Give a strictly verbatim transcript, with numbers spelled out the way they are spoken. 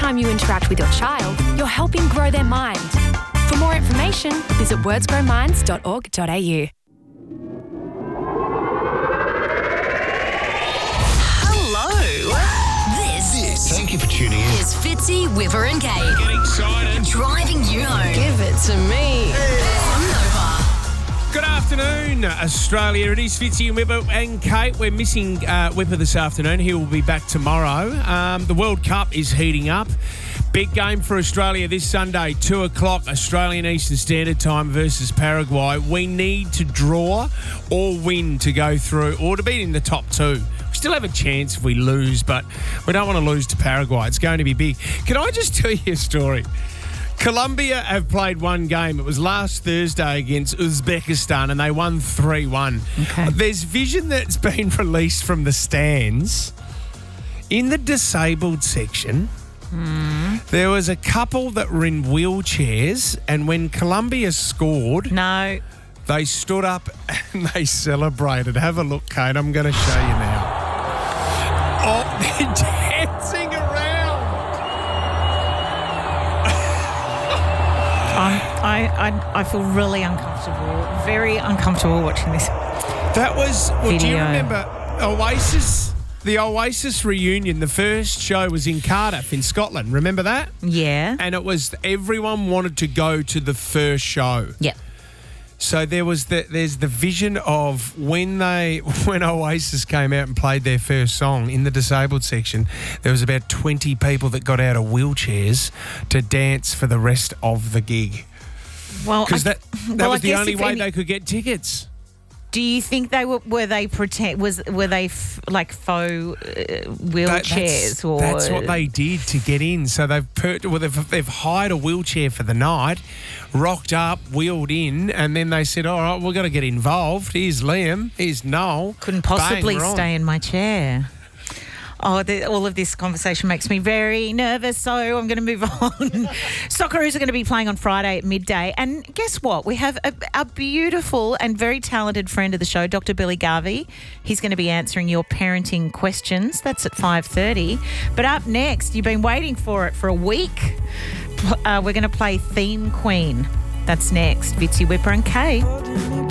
time you interact with your child, you're helping grow their mind. For more information, visit words grow minds dot org dot a u. Thank you for tuning in. It's Fitzy, Whipper and Kate. Get excited. Driving you home. Give it to me. On Nova. Good afternoon, Australia. It is Fitzy and Whipper and Kate. We're missing uh, Whipper this afternoon. He will be back tomorrow. Um, the World Cup is heating up. Big game for Australia this Sunday, two o'clock Australian Eastern Standard Time versus Paraguay. We need to draw or win to go through or to be in the top two. We still have a chance if we lose, but we don't want to lose to Paraguay. It's going to be big. Can I just tell you a story? Colombia have played one game. It was last Thursday against Uzbekistan, and they won three one. Okay. There's vision that's been released from the stands. In the disabled section, Mm. there was a couple that were in wheelchairs, and when Colombia scored, No. they stood up and they celebrated. Have a look, Kate. I'm going to show you now. Oh, they're dancing around. I'm, I, I I feel really uncomfortable, very uncomfortable watching this. That was, well, do you Video. remember Oasis? The Oasis reunion, the first show was in Cardiff in Scotland. Remember that? Yeah. And it was, everyone wanted to go to the first show. Yeah. So there was the, there's the vision of when they when Oasis came out and played their first song in the disabled section, there was about twenty people that got out of wheelchairs to dance for the rest of the gig. Well, Because I- that, that well, I was the guess only if way any- they could get tickets. Do you think they were were they pretend was were they f- like faux uh, That- wheelchairs that's, or that's what they did to get in. So they've per- well, they've, they've hired a wheelchair for the night, rocked up, wheeled in, and then they said, all right, we've got to get involved. Here's Liam. Here's Noel. couldn't Bang, possibly we're on. stay in my chair? Oh, the, all of this conversation makes me very nervous, so I'm going to move on. Socceroos are going to be playing on Friday at midday. And guess what? We have a, a beautiful and very talented friend of the show, Doctor Billy Garvey. He's going to be answering your parenting questions. That's at five thirty. But up next, you've been waiting for it for a week. Uh, we're going to play Theme Queen. That's next. Fitzy, Whipper and Kay.